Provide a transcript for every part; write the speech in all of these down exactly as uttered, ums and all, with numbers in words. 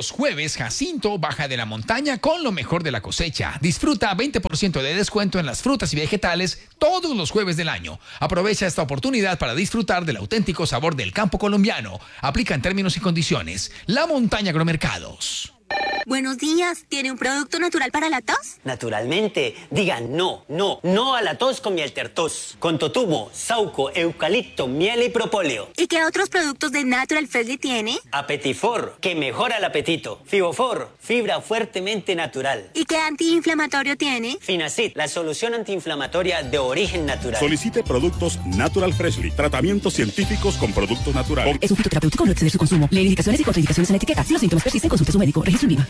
los jueves, Jacinto baja de la montaña con lo mejor de la cosecha. Disfruta veinte por ciento de descuento en las frutas y vegetales todos los jueves del año. Aprovecha esta oportunidad para disfrutar del auténtico sabor del campo colombiano. Aplica en términos y condiciones. La Montaña Agromercados. Buenos días, ¿tiene un producto natural para la tos? Naturalmente, digan no, no, no a la tos con Mieltertos, con totumo, sauco, eucalipto, miel y propóleo. ¿Y qué otros productos de Natural Freshly tiene? Apetifor, que mejora el apetito. Fibofor, fibra fuertemente natural. ¿Y qué antiinflamatorio tiene? Finacid, la solución antiinflamatoria de origen natural. Solicite productos Natural Freshly, tratamientos científicos con productos naturales. Es un fitoterapéutico, no exceder su consumo. Lee indicaciones y contraindicaciones en la etiqueta. Si los síntomas persisten, consulte a su médico. Registro INVIMA.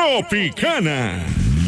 Tropicana.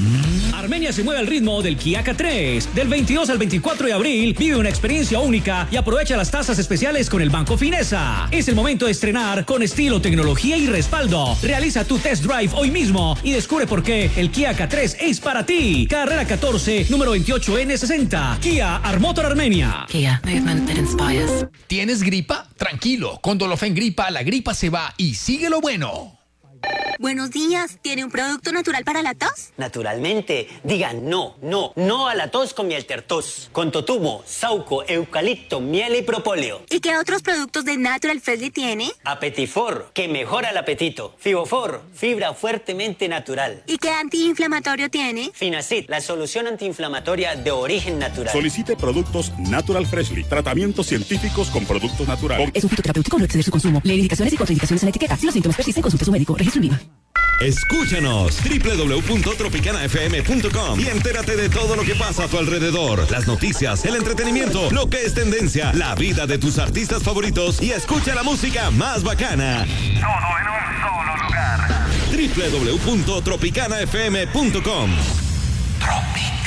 Armenia se mueve al ritmo del Kia K tres. Del veintidós al veinticuatro de abril, vive una experiencia única y aprovecha las tasas especiales con el Banco Finesa. Es el momento de estrenar con estilo, tecnología y respaldo. Realiza tu test drive hoy mismo y descubre por qué el Kia K tres es para ti. Carrera catorce, número veintiocho N sesenta. Kia Armotor Armenia. Kia, movement that inspires. ¿Tienes gripa? Tranquilo, con Dolofen Gripa la gripa se va y sigue lo bueno. Buenos días, ¿tiene un producto natural para la tos? Naturalmente, digan no, no, no a la tos con Mieltertos, con totumo, sauco, eucalipto, miel y propóleo. ¿Y qué otros productos de Natural Freshly tiene? Apetifor, que mejora el apetito. Fibofor, fibra fuertemente natural. ¿Y qué antiinflamatorio tiene? Finacid, la solución antiinflamatoria de origen natural. Solicite productos Natural Freshly, tratamientos científicos con productos naturales. Es un fitoterapéutico, no exceder su consumo. Lee indicaciones y contraindicaciones en la etiqueta. Si los síntomas persisten, consulte a su médico. Registro INVIMA. Escúchanos doble u doble u doble u punto tropicana f m punto com y entérate de todo lo que pasa a tu alrededor. Las noticias, el entretenimiento, lo que es tendencia, la vida de tus artistas favoritos y escucha la música más bacana. Todo en un solo lugar. doble u doble u doble u punto tropicana f m punto com.